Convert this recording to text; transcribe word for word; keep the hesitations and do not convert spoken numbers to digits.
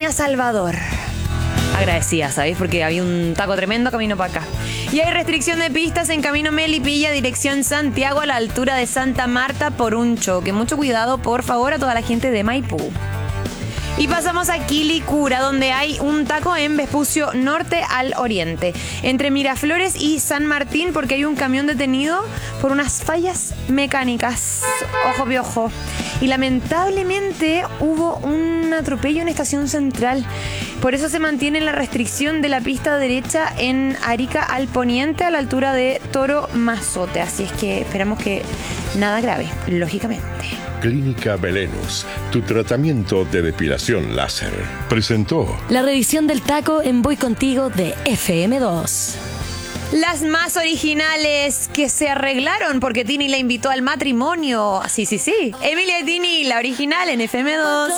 Peña Salvador. Agradecida, ¿sabéis? Porque había un taco tremendo camino para acá. Y hay restricción de pistas en camino Melipilla, dirección Santiago, a la altura de Santa Marta por un choque. Mucho cuidado, por favor, a toda la gente de Maipú. Y pasamos a Quilicura, donde hay un taco en Vespucio Norte al Oriente, entre Miraflores y San Martín, porque hay un camión detenido por unas fallas mecánicas. Ojo piojo. Y lamentablemente hubo un atropello en Estación Central. Por eso se mantiene la restricción de la pista derecha en Arica al Poniente, a la altura de Toro Mazote. Así es que esperamos que nada grave, lógicamente. Clínica Belenus, tu tratamiento de depilación láser, presentó la revisión del taco en Voy Contigo de F M dos. Las más originales que se arreglaron porque Tini la invitó al matrimonio. Sí, sí, sí. Emilia y Tini, la original en F M dos.